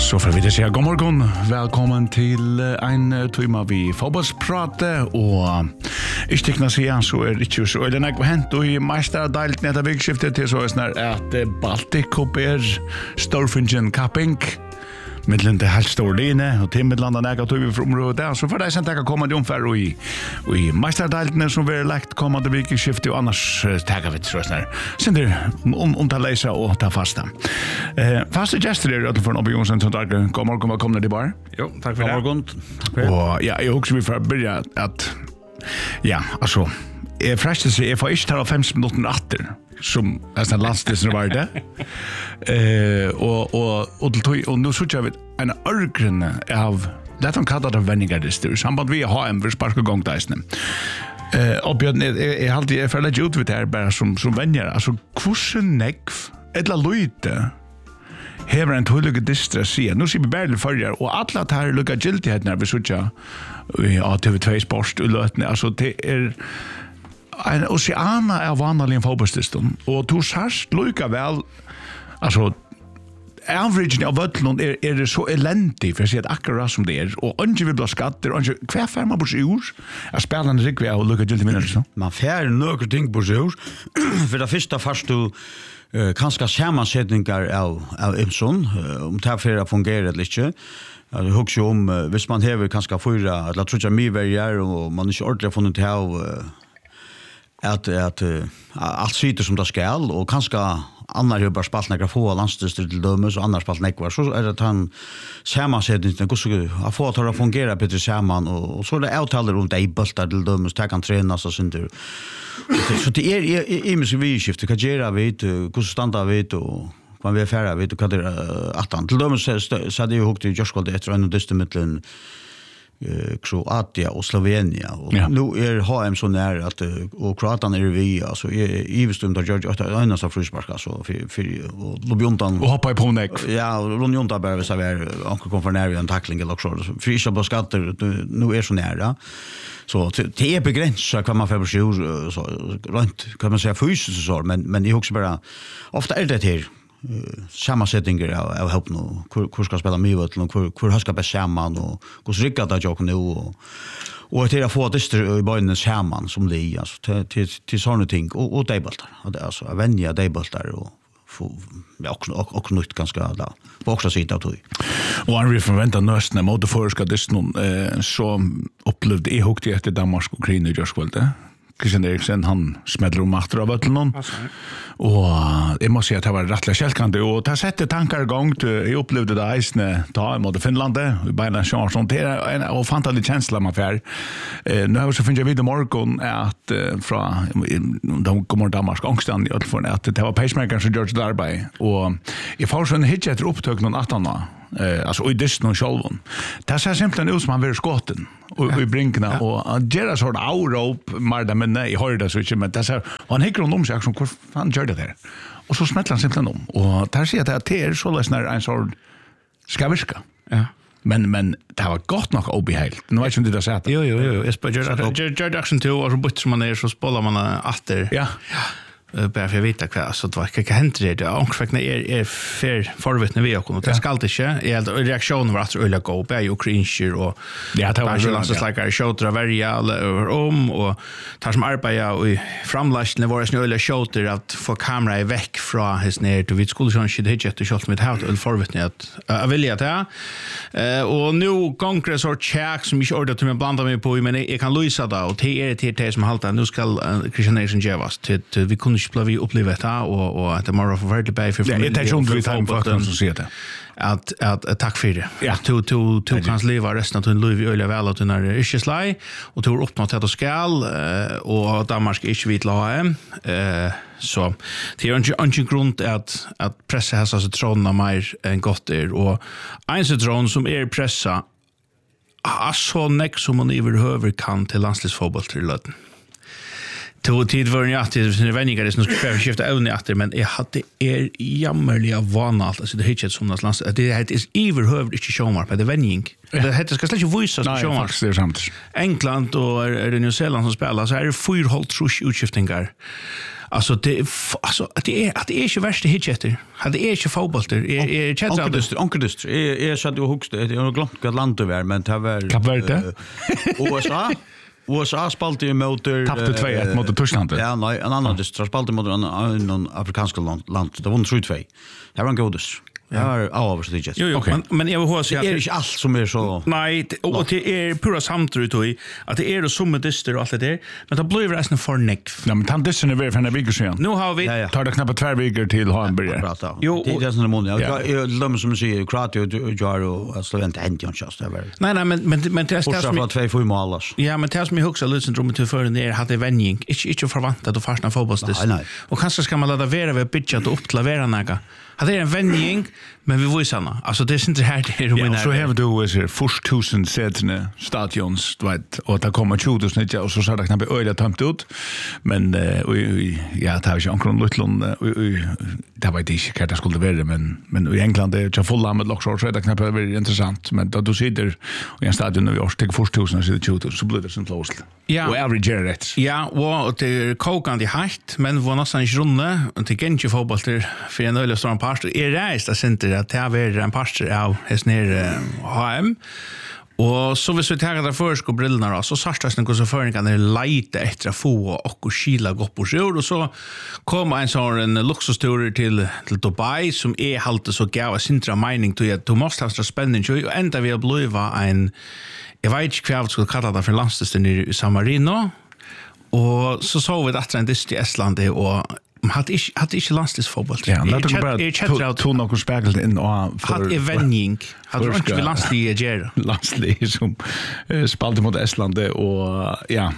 Så får vi det säga god morgon. Välkommen till en timme vi fotbollsprate och ich tycker säga så är det ju så eller när hänt och i mästardelt när det vägskiftet till så är snart att Baltic Cup är Storfingen Cupping mellan det halvstorline och till mellan näga tog vi från området så för det sen ta komma ungefär och i mästardelt som vi lagt komma det vägskiftet och annars tagar vi så snart sen det om ta läsa och ta fasta fasta gäster är det för en Jonsson som tackar god morgon välkomna till bar. Jo, tack för det. God morgon. Och ja, jag också vi får börja att ja, alltså jag fräste sig jag får inte ta 5 minuter efter som nästan landstisen var det. Och nu så jag vet en örgren av lätt om kallar det vändingar samband vi har en för sparka gång där. Och Björn är alltid för lägga ut vid det här bara som vänjer. Alltså kursen nekv eller lite hever en tullige distress nu ser vi bärle förjar och alla tar lukka giltighet när vi söker TV2 Sport och lötne alltså det är en oceana av vanliga fotbollstiston och du särst lukka väl alltså averagen av vötlund är det så eländigt för att säga akkurat som det är och inte vill bli skatter och kvar fär man på sig ur att spelarna riktigt och lukka giltigt vinner så man fär några ting på sig ur för det första fast du kanske sammansättningar av Imson om det här fungerar eller inte. Jag huxar om hvis man häver kanske fyra eller tror jag mig varje och man inte ordentligt funnit till att allt sitter som det ska och kanske annar ju bara spalt några få landstister till dömes och annars spalt nekvar så är det att han sammansättningen att få att fungera bättre samman och så är det avtalar runt i bultar till dömes ta kan träna så synder så det är i mycket skifte kan göra vet hur standa vet och man vill färra vet och vad det att till dömes så hade ju hukt i Joshua efter en dystemitteln Kroatia och Slovenia och nu är HM så nära att och Kroatien är vi alltså i vistum där George att ena så frisparka så för och Lobjontan och hoppa på näck ja Lobjontan bara så här onkel kom för nära en tackling eller så frisar på skatter nu är så nära så det är begränsat kan man för så runt kan man säga fysiskt så men det är också bara ofta är det här sammansättningar av help nu hur ska spela med och hur ska bäst samman och hur ska rikta det jag nu och till att få det i början samman som det är alltså till såna ting och debultar alltså att vänja debultar och få och nytt ganska där på också sidan av tog och han förväntar nästan mot det förska någon så upplevde jag högt efter Danmark och Ukraina just väl det Christian Eriksen han smäller om matter av någon och jag måste säga att det var rättligt kälkande och ta sätta tankar igång jag upplevde det isne ta emot Finland i bäna chansen det är en och fantastisk känsla man får nu har så finns jag vid morgon att från de kommer Danmark ångstan i alla fall att det var pacemaker som George Darby och i fallen hitchet upptök någon 18 alltså i disten och självon det ser simpelt ut som han vill skotten och i brinkarna och göra sån aurop marda men nej har det så inte men det ser han hickar om sig som hur fan gör det där och så smäller han simpelt om och där ser att det är så läsnar en sån skaviska men det var gott nog obehagligt nu vet jag inte det så att jo jag spelar action 2 och så butcher man ner så spelar man åter ja bara för jag vet att så vad kan hända det ångsväckna är för förvittne vi och det ska alltid ske reaktionen var att ölla gå på ju cringe och ja det var så like shooter varje eller om och tar som arbeta och framlastne var det ölla shooter att få kamera väck från hans ner till vid skulle så det hit shot med hat eller förvittne att vilja ta och nu kongress och check som jag ordat till blanda mig på men jag kan lösa det och det är det som halta nu ska Christian Eriksen Javas till vi kunde inte bli upplevt det och att det var förfärligt bättre för familjen. Det är inte vi tar på som ser det. Att tack för det. Ja. To kan leva resten av din liv i öliga väl att när det är slay och to uppnått att det skall och Danmark är inte vitt la så det är inte grund att pressa hassa citronerna mer än gott är och en citron som är pressa så näck som man överhuvud kan till landslagsfotboll till löten. Tid var jag till sina vänner som skulle skifta ävne efter men jag hade jammerliga vanalt alltså det hitchet som något lands det är överhuvud inte showmar på det vänning det heter ska släcka voice som showmar England och New Zealand som spelar så är det 4,5 utskiftningar Alltså det är inte värsta hitchetter. Det är inte fotbollter. Är chatta Onkeldyster. Är så att du hugst det är glömt att landa över men det var Kapverde. USA spalte ju motor Tappte 2-1 mot Tyskland. Ja, nej, en annan distr spalte mot en afrikansk land. Det var 3-2. Det var en godis. Ja, avstått. Jo, men jag vill ha det är inte allt som är så. Nej, och det är pura samtrut och att det är så med dyster och allt det där. Men det blir resten för neck. Ja, men tant dysten är väl för en vecka sedan. Nu har vi tar det knappt 2 veckor till Hamburg. Jo, det är såna månader. Jag glömmer som säger Kroatien och Jaro och Slovenia inte just där. Nej, men det är så som 2-4 mål alltså. Ja, men det som jag också lite syndrom till för när hade vändning. Inte förväntat att fastna fotbollsdist. Nej. Och kanske ska man låta vara vid pitchat och upp till vara några. Det är en vändning, men vi visar sanna. Alltså det är inte här det är ja, så har du så först 1000 sätene stadions, du vet, och det kommer 2000 och så så där knappt öliga tömt ut. Men ja, det har ju omkring Lutlund det var inte det skulle vara men i England det är ju fulla med lockshort så det knappt är väldigt intressant, men då du sitter i en stadion och jag först 1000 så det 2000 så blir det som close. Ja. Och average rätt. Ja, och det är kokande heitt, men var nästan inte runde och det kan inte fotboll till för en öliga stor part är rejält att inte att det är en pastor av hästner HM. Och så hvis vi tar det försk och brillorna så sartas den så för kan det lite efter få och skila gå på sjön och så kommer en sån luxustur till Dubai som är halt så gåva sintra mening till att du måste ha spending och ända vi bliva en jag vet inte vad jag skulle kalla det för landstisten i San Marino och så såg vi att det är Estland och hade inte landslisfotboll. Ja, låt oss bara tog något spegel in och för hade vändning. Hade inte vi landslig ger. Landslig som spalte mot Estland och ja,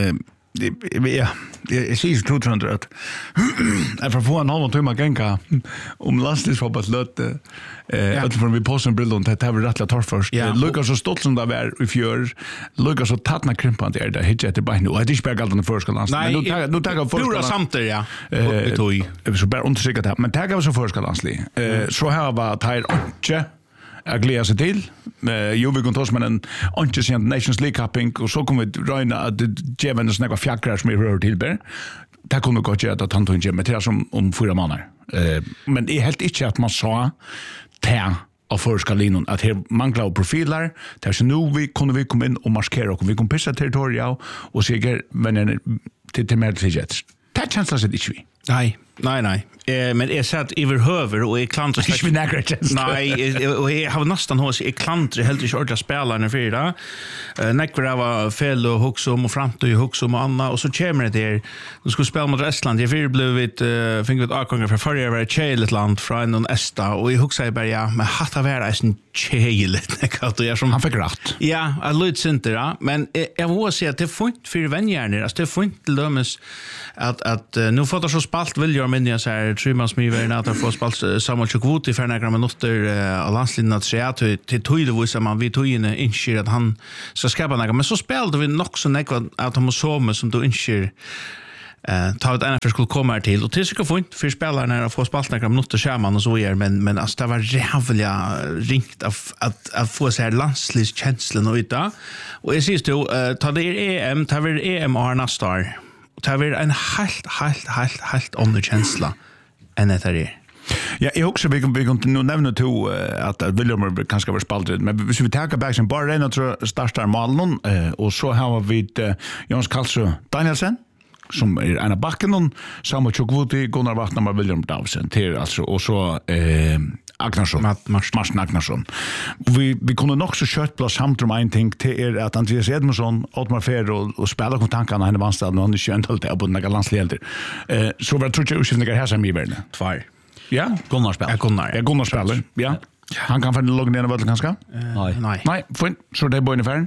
jag ser ju tror att för få en halv timme gänga om landslisfotboll lötte från vi på som brillant det har vi rättla tar först. Lucas så stolt som det var i fjör. Lucas så tattna krympant är det hit till bara nu. Det är inte bara den första landslig. Men nu tar jag första samtidigt ja. Så bara undersöka det. Men tar jag så första landslig. Så här var Tyr Otche jag gläder sig till. Jo, vi kan ta oss med en antikänd Nations League-capping och så kommer vi röjna att det ger en snägga fjäckrar som vi rör till där. Det kommer gå till att han tog en gem till som om 4 månader. Men det är helt inte att man sa det av förska linan att här manglar profiler. Det är så nu vi kunde vi komma in och markera och vi kan pissa territorial och säga men till mer till jets. Det känns det inte vi. Nej. Men jag satt överhöver och är klantrig. Ich bin näkert. Nej, och jag har nästan hos är klantrig helt inte ordentligt spelarna för det. Näkvar var fel och Huxum och Franto och Huxum och Anna och så kommer det där. De skulle spela mot Estland. Jag fick blivit fick ett avgångar för förra var Chile land från en Esta och i Huxa bara ja, men hatta vara är Chile som han fick rätt. Ja, jag lyssnar inte då, men jag vill säga att det får inte för vänner. Alltså det får inte lömmes att nu får det så spalt vill jag minnas så här 3 månader med när det får spalt Samuel Chukwuti för några minuter av landslinjen att säga till tydligvis man vi tog in inskir att han ska skapa några men så spelade vi nog så näkva att de så som då inskir ta ett annat skulle komma till och till ska få inte för spelarna att få spalt några minuter skärman och så är men alltså det var jävla ringt att få så här landsligskänslan och utav och jag syns då ta det EM ta vi EM Arna Star ta vi en helt underkänsla än det är. Ja, jag också vi kan nu nämna to att William kanske var spaltad men hvis vi tar back som bara en och startar malen och så har vi Jons Karlsson Danielsen som är en av backen och Samuel Chukwuti Gunnar Vatnamar William Davsen till alltså och så Agnarsson Martin Agnarsson. Vi kunde nog så kört på samtrum en ting till att Andreas Edmundsson Otmar Fer och spela på tankarna han vanstad och han är skönt alltid på några landsleder. Så var tror jag utskiftningar här som i världen. 2. Ja, Gunnar spelar. Gunnar spelar. Ja. Han kan få logga ner väl kanske? Nej, fint. Så det är bara ungefär.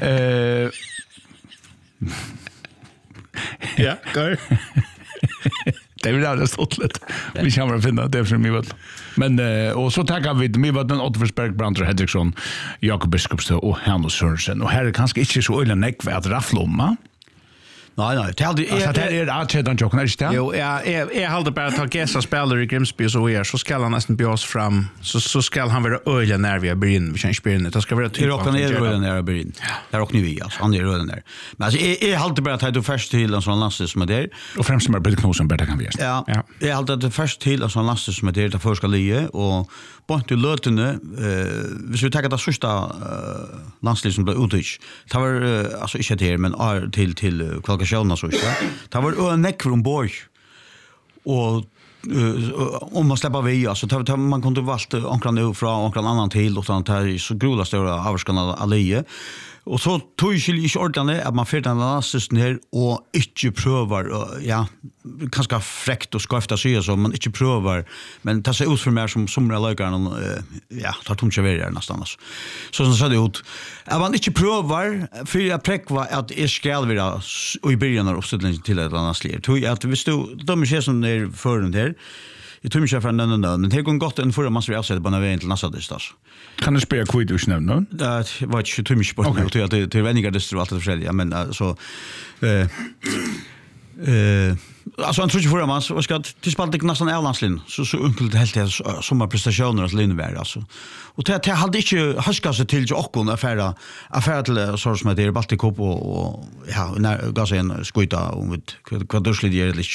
Ja, går. Det är väl det stoltligt. Vi kommer att finna det för mig väl. Men och så tackar vi mig vad den Ottersberg Brandt Hedriksson, Jakob Biskopstad och Hannes Sørensen. Och här är kanske inte så öliga näck att rafflomma. Nej, det hade Alltså det är Archedan Jocken, är det? Jo, jag håller bara att ta Gesa spelar i Grimsby så ska han nästan bjös fram så ska han vara öliga när vi börjar vi kan spela det ska vara typ av öliga när vi börjar. Där åker ni vi alltså han är öliga där. Men alltså jag håller bara att det först till en sån last som är där och främst med Bill Knudsen bättre kan vi. Ja. Jag håller det först till en sån last som är där för ska ligga och på till lötene hvis vi tar det första landslag som blev utryck. Det var alltså inte det men till kvalifikationerna så inte. Det var neck från Borg och om man släpper vi alltså man kunde valt ankran nu från ankran annan till och sånt här så grola stora avskanna allie och så tog ju inte ordentligt att man för den assisten här och inte prövar ja kanske fräckt och skafta sig så man inte prövar men ta sig ut för mer som somra lökarna ja tar tunga ver nästan alltså så så det ut att man inte prövar för att präkva att är skall vi då och i början av uppsättningen till ett annat slir tog att vi stod de är som där för den där jag tror inte för men det går gott en för man ska avsätta på en väg till nästa distans. Kan du spela quidditch nu? Det var inte too mycket på det till vänliga distans allt det försälja men alltså alltså han tror inte för man ska till spalt nästan Erlandslin så enkelt helt det som prestationer att Lindberg alltså och det hade inte haska sig till Jockon affära till så som det är Baltikop och ja när gasa en skuita om vad då skulle det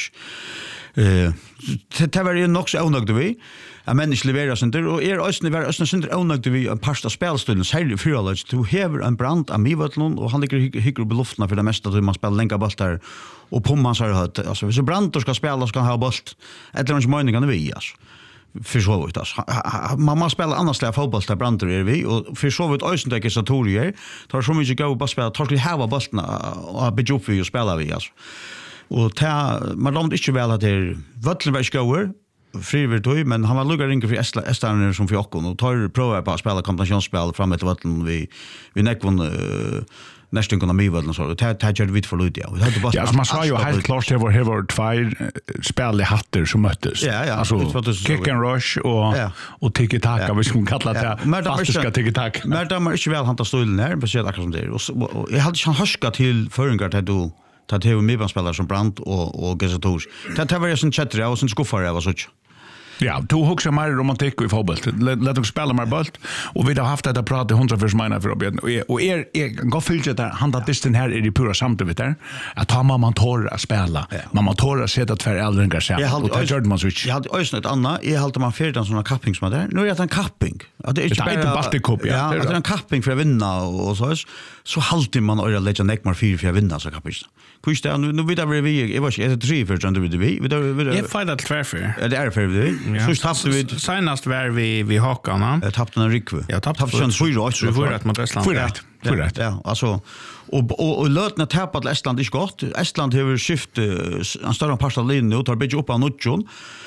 det var ju nog så onödigt vi a människa levererar center och ösnen var ösnen center onödigt vi en pasta spelstunden särskilt för alla to have en brand av Mivatlon och han ligger hyggr på luften för det mesta då man spelar länka bollar och på man så hört alltså så Brantor ska spela ska ha boll eller någon mening kan vi alltså för så vet alltså man spelar annars där fotboll där Brantor är vi och för så vet ösnen det är så torier tar så mycket gå bara spela tar skulle ha bollarna och be upp för att spela vi alltså och man lånade inte väl att det Vattenbergs goer frivilligt men han var luggar ringa för Estland som för Jockon och tar prova på att spela kombinationsspel fram till vatten vi nekvon nästan kunna mig väl så det gör vi för Ludia och det bara ja man sa ju helt klart det var två spel i hatter som möttes alltså kick and rush och tiki-taka vi skulle kalla det fantastiska tiki-taka men de är inte väl hanta stolen där på så där som det och jag hade ju haska till föringar till då ta till medspelare som Brandt och Gesatos. Det var ju sån chatter och sån skuffar det var så. Ja, du huxar mer romantik i fotboll. Låt dem spela mer boll och vi har haft det prata 100 mina för och går fyllt där handa distan här är det pura samtidigt där att ha man tar att spela. Man tar att sätta tvär äldringar så. Och det gör man så. Jag hade ösnat Anna, jag hade man för den såna capping som där. Nu är det en capping. Att det är inte bara Baltikop ja. Det är en capping för att vinna och så haltar man och lägger neckmar 4 för att vinna så capping. Kus där nu vid vi jag var inte 3 för under vi. Jag fightar tvärför. Det är för vi. Så tappade vi senast var vi Hakarna. Jag tappade en rikve. Jag tappade sen 4 mot Estland. Förrätt. Ja, alltså och lötna tappat till Estland är gott. Estland har skift en större part av linjen och tar bit upp av notjon.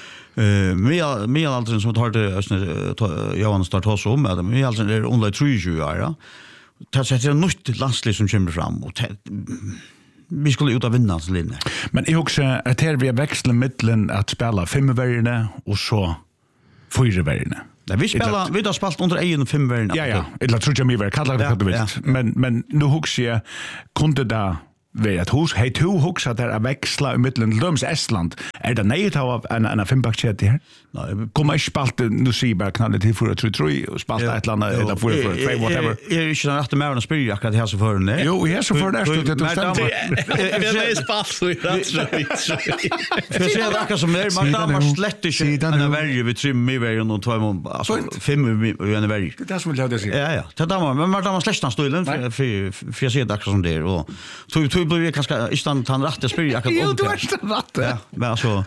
Med allt som tar det Johan startar så om med allt är under 30 år ja. Det sätter en nytt landslag som kommer fram och vi skulle ut av vinnarens linje. Men jag också att här vi växlar mittlen att spela 5-värjorna och så 4-värjorna. Nej, vi har spelat under 1-5-värjorna. Ja. Eller tror jag mig var kallar det du vet. Men nu huxar jag kunde där vet hus hej två huxar där att växla i mitten Löms Estland är det nej av en fembackchet här nej kommer jag spalt nu se bara knalla till för att tror och spalta ett land eller för whatever är ju inte rätt med att spela akkurat här så för nej jo här så för där stod det det är spalt så rätt för se akkurat som där man dammar slett inte en värje vi trim med värje och 2 alltså 5 i en värje det som vill jag det säga ja det dammar men man dammar slästan stolen för se det akkurat som där och så blir vi kanske istället han rätt att spela akkurat om det. Jo, du är rätt. Ja, men alltså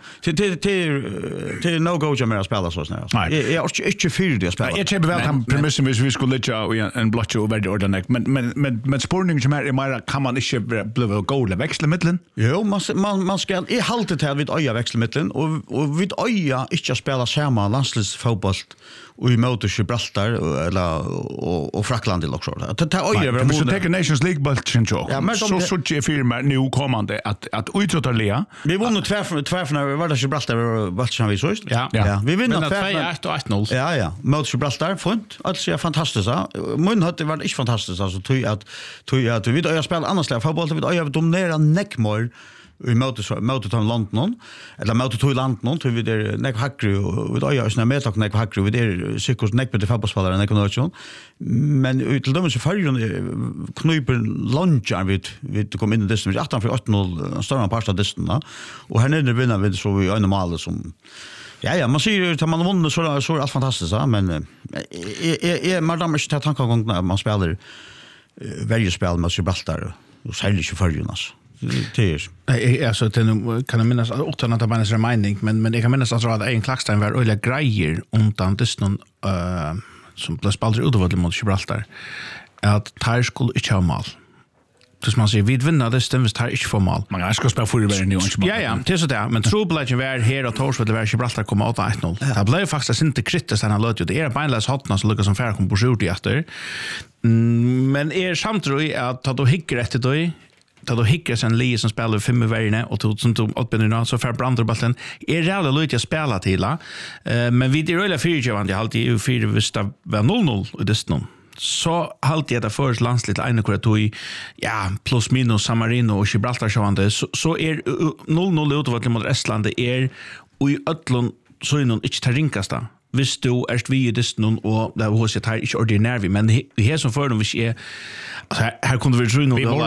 till no go jag mer spela så snart. Jag är inte för det spela. Jag tycker väl han premissen vi skulle lägga en blotch och väldigt ordentligt men spårning som är mer kan man inte bli goal växla mitten. Jo, man ska i haltet här vid öja växla mitten och vid öja inte spela samma landslagsfotboll och i möter Gibraltar eller och Frankland också. Det öja vi måste ta Nations League boll change. Ja, men så firma nu kommande att utrottarliga. Vi vann tvärfna var det Gibraltar vi så. Ja. Vi vinner 2-1 och 1-0. Ja. Mot Gibraltar fint. Alltså är fantastiskt. Men hade varit inte fantastiskt alltså tror att vi då spelar annars slag fotboll vi då dominera neckmore i mötet till London eller mötet till London tror vi där neck hackru och vi då gör såna metak neck hackru vi där cykel neck på fotbollsspelare neck nation men till dem så förr kniper lunchar vi kom in i det som 18-8-0 stora parter disten och här nere vinner vi så vi en mål som Ja, man ser att man vunnit så är allt fantastiskt, men man har inte tankegång när man spelar varje spel med Gibraltar och särskilt i förrjun, alltså. Alltså, det kan jag minnas, utan att det bara är en reminding, men jag kan minnas att en Klackstein var öliga grejer undan någon som blev spelat utvådlig mot Gibraltar, att här skulle inte ha mål. Så man säger, vi vinner det stämmes här inte för mål. Man ska spela förberedning nu. Ja, det är så där. Men trobladjen var här och Torsvall var Gibraltar komma 8-1-0. Det blev faktiskt inte kritiskt när han löt ju. Det är beinledes hotna som lyckas som färre kom på skjort i efter. Men samtidigt att ta då hickar efter då, ta då hickar sen Lee som spelar 5 i värjene och som tog uppbindning så färre branderballen är rävla löt att spela till. Men vi är röjliga fyrtjövande. Jag har alltid EU4 visst av 0-0 i destnon. Så alltid det först landsligt ena kuratoi plus minus Samarino och Gibraltar så är 0-0 utvart mot Estland är och i öllon så är någon inte terinkasta. Hvis du vi i disten och det var hos jag här inte ordinär vi men det här som för dem vi är alltså här kunde vi tro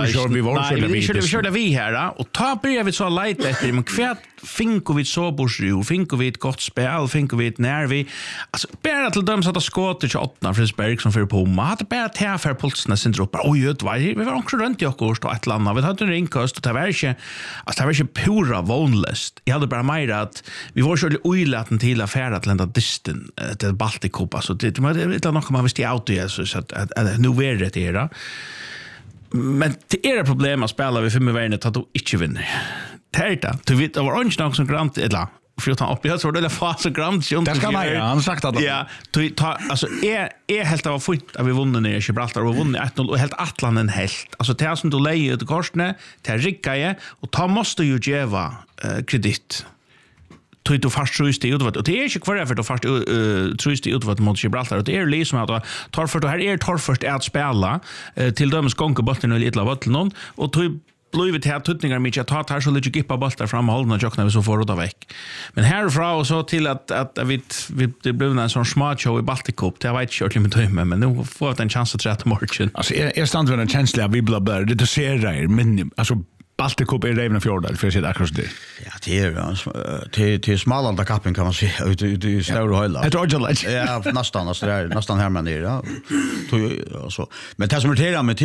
vi körde vi här och ta börjar vi så light efter men kvärt finko vi så borsju finko vi ett gott spel finko vi ett när vi alltså bara till dem så att skottet till 8 Frisberg som för på mat bara ta för pulsen sen droppar oj det var vi var också runt jag kost och ett landa vi hade en ringkast och det var inte pura vanlist jag hade bara mer att vi var så oilaten till affären till den disten det Baltikum alltså det är nog man visste auto så att nu är det era men det är ett problem att spela vi 5 vägen att då inte vinner tärta du vet det var inte någon som grant eller för att ta upp jag tror det är fast så grant det ska man han har sagt att ja alltså är helt av fort att vi vunnit ner i Gibraltar och vunnit 1-0 och helt Atlanten helt alltså det som du lägger ut korsne till ricka och ta måste ju geva kredit tog du fast trust i utåt och det är inte kvar för då fast trust i utåt mot Gibraltar och det är liksom att tar för då här är tar först att spela till dömes gånga botten och lite av någon och tog blivit här tutningar mycket att ta här så lite gippa bollar fram och hålla jockna vi så får råda väck men härifrån och så till att vi det blev en sån smart show i Baltikum det var inte kört med timme men nu får vi en chans att träta morgon alltså är stannar en känsla vi blir det ser där men alltså Baltikum är Rävna fjordar för sig akkurat det. Ja, det är smalanda kappen kan man säga ut i stora höjder. Det är ordentligt. Ja, nästan alltså det är nästan här man ner ja. Så. Men det som irriterar mig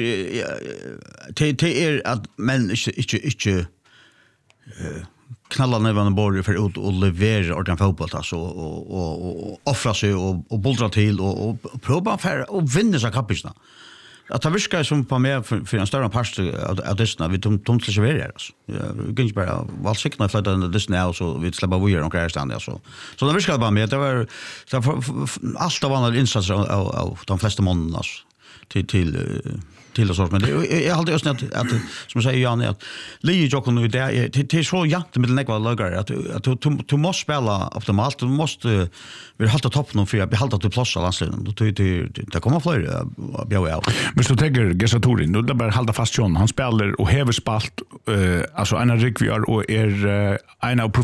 det är att men inte knalla nävarna borg för ut och leverera ordentligt fotboll alltså och offra sig och buldra till och prova för och vinna så kappisna. Att det viskar som på med för en större part av dessna vi de till servera alltså. Jag gick bara väl sikna för den dessna så vi släppa vi och grejer stand alltså. Så det viskar bara med det var allt av andra insatser av de flesta månaderna alltså till så men jag hade just att som säger Jan att Lee Jockon nu det är så jätte med några lagar att du måste spela optimalt du måste vi hålla toppen för att behålla till plats landslagen då det kommer fler bjäa men så tänker Gesatorin då bara hålla fast John han spelar och häver spalt alltså en Rick vi är och är en av